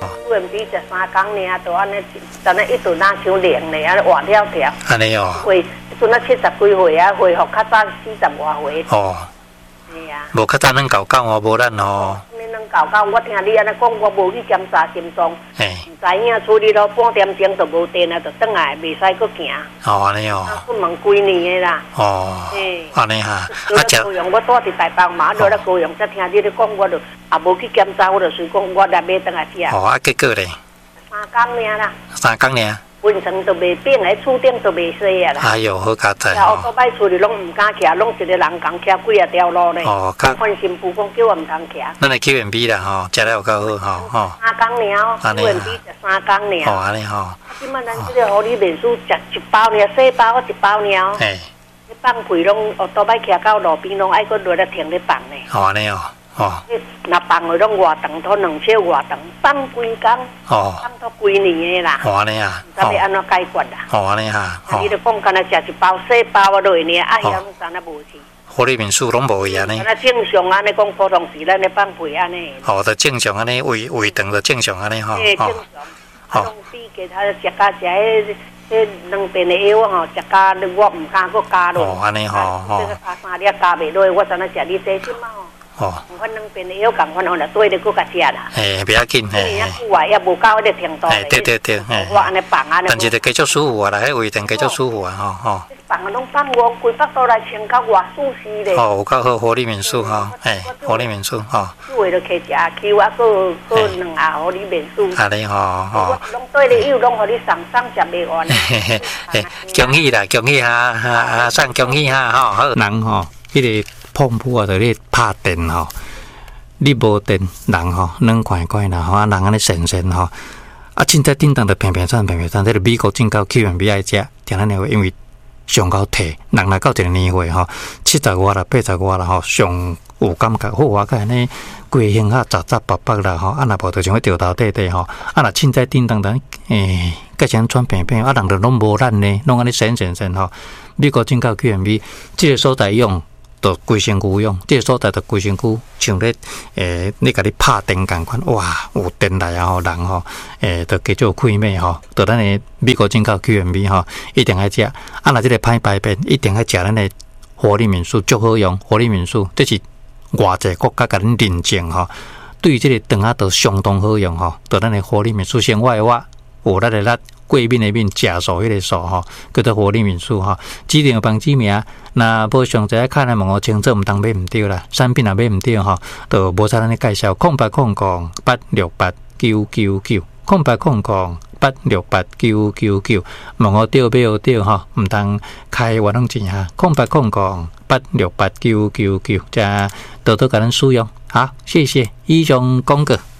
原比13天尔，就安尼，等下一顿哪伤灵咧，安尼活跳跳。 安尼哦。 岁阵啊70几岁啊，恢复较早40外岁。 哦。 是啊。 无较早咱搞搞哦，无咱哦。 你能搞搞，我听你安尼讲，我无去检查心脏，唔知影处理了半点钟就无电啊，就转来，袂使搁行。 哦，安尼哦。 我问几年的啦。 哦。安尼哈。啊， 高雄我住伫台北嘛，落来高雄，才听你咧讲，我就也无去检查，我就随讲我来买转来食。 哦，啊，结果咧 ？3天尔啦。 3天尔。 温床都袂变，迄厝顶都袂洗啊啦。 哎呦，好佳哉！ 后摆厝里拢唔敢徛，拢一个人共徛几啊条路咧。 哦， 换新妇讲叫我唔通徛。 咱来去远比啦吼，食了有够好吼。 3天尔，远比13天尔。 哦，安尼吼。 即摆咱即个护理面书食一包尔，细包一包尔。 嘿。 你放屁拢，后摆徛到路边拢爱搁落来停咧放咧。 哦，安尼哦。哦， 那放的拢偌长，拖2小偌长，放规工，放到几年的啦。 哦，安尼啊， 咱要安怎解决啦？ 哦，安尼哈。 你就讲，敢若食一包细包啊落呢，啊，遐拢敢若无去。 护理民宿拢无去安尼。 敢若正常安尼讲，普通时咱咧放屁安尼。 哦，就正常安尼，胃肠就正常安尼吼。 正常。啊，拢比其他食甲食迄两边的药吼，食甲我唔敢搁加落。 哦，安尼吼。 这个加3粒加袂落，我怎啊食你这只嘛吼？哦，我两边的药共款，后来对咧，搁甲食啦。 不要紧， 嘿。久啊，也无到迄个程度。 对。 我安尼放安尼。 但是就继续舒服啊啦，迄胃肠继续舒服啊，吼。 放啊，拢放我规北肚来穿到外舒适咧。 哦，有够好护理民宿吼，护理民宿吼。 为了去食蛀啊，搁2下护理民宿。 安尼吼。 我拢对咧药，拢互你送食袂完。 恭喜啦，恭喜哈，送恭喜哈，吼好。人吼，迄个。碰布啊，就咧拍电吼，你无电人吼，软快快啦吼，啊人安尼神吼，啊凊彩叮当就平散，这个美国进口起源比爱食，听咱话因为上高体，人来到一个年岁吼，70外啦80外啦吼，上有感觉好啊，个安尼规身啊杂白啦吼，啊若无就像迄掉头底吼，啊若凊彩叮当当个像穿平，啊人就拢无咱呢，拢安尼神吼，美国进口起源比这个所在用。就规身躯用，这个所在就规身躯像咧你甲你拍电共款，哇，有电来啊吼，人吼就继续开咩吼，就咱的美国进口 QMB 吼，一定爱食。啊，若即个歹排便，一定爱食咱的活力民宿，足好用。活力民宿这是外籍国家甲咱认证吼，对即个肠仔都相当好用吼，就咱的活力民宿先外有咱的力。贵面的面假数迄个数吼，叫做活力民宿吼，指定帮指名，那无详细看来问我清楚，唔当买唔对啦，产品也买唔对吼，就无差咱咧介绍0800-868-999，0800-868-999，问我对买有对吼，唔当开活动钱哈，0800-868-999，加多多甲咱使用，好，谢谢以上广告。